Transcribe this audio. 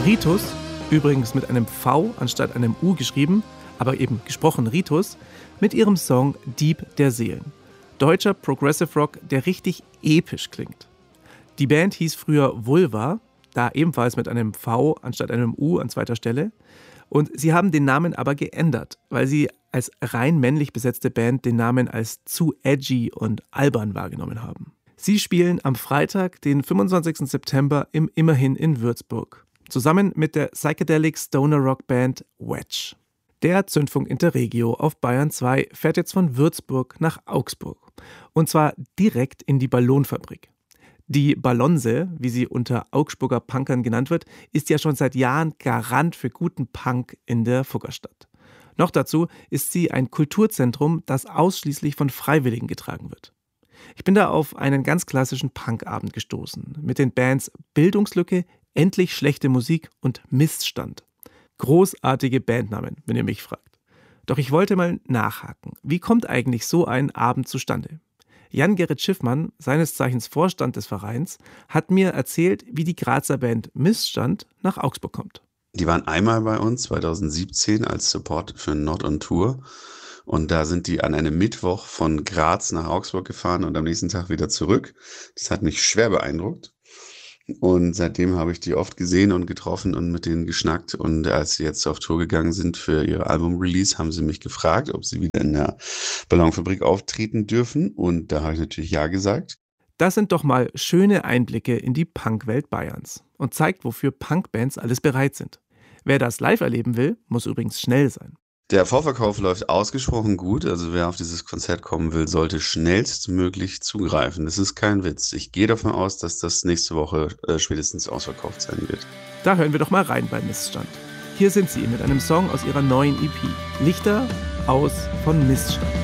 Ritus, übrigens mit einem V anstatt einem U geschrieben, aber eben gesprochen Ritus, mit ihrem Song Dieb der Seelen. Deutscher Progressive Rock, der richtig episch klingt. Die Band hieß früher Vulva, da ebenfalls mit einem V anstatt einem U an zweiter Stelle. Und sie haben den Namen aber geändert, weil sie als rein männlich besetzte Band den Namen als zu edgy und albern wahrgenommen haben. Sie spielen am Freitag, den 25. September im Immerhin in Würzburg, zusammen mit der Psychedelic Stoner Rock Band Wedge. Der Zündfunk Interregio auf Bayern 2 fährt jetzt von Würzburg nach Augsburg. Und zwar direkt in die Ballonfabrik. Die Ballonse, wie sie unter Augsburger Punkern genannt wird, ist ja schon seit Jahren Garant für guten Punk in der Fuggerstadt. Noch dazu ist sie ein Kulturzentrum, das ausschließlich von Freiwilligen getragen wird. Ich bin da auf einen ganz klassischen Punkabend gestoßen, mit den Bands Bildungslücke, Endlich schlechte Musik und Missstand. Großartige Bandnamen, wenn ihr mich fragt. Doch ich wollte mal nachhaken. Wie kommt eigentlich so ein Abend zustande? Jan-Gerrit Schiffmann, seines Zeichens Vorstand des Vereins, hat mir erzählt, wie die Grazer Band Missstand nach Augsburg kommt. Die waren einmal bei uns 2017 als Support für Not on Tour. Und da sind die an einem Mittwoch von Graz nach Augsburg gefahren und am nächsten Tag wieder zurück. Das hat mich schwer beeindruckt. Und seitdem habe ich die oft gesehen und getroffen und mit denen geschnackt. Und als sie jetzt auf Tour gegangen sind für ihr Album-Release, haben sie mich gefragt, ob sie wieder in der Ballonfabrik auftreten dürfen. Und da habe ich natürlich ja gesagt. Das sind doch mal schöne Einblicke in die Punkwelt Bayerns und zeigt, wofür Punkbands alles bereit sind. Wer das live erleben will, muss übrigens schnell sein. Der Vorverkauf läuft ausgesprochen gut, also wer auf dieses Konzert kommen will, sollte schnellstmöglich zugreifen. Das ist kein Witz. Ich gehe davon aus, dass das nächste Woche spätestens ausverkauft sein wird. Da hören wir doch mal rein bei Missstand. Hier sind sie mit einem Song aus ihrer neuen EP. Lichter aus von Missstand.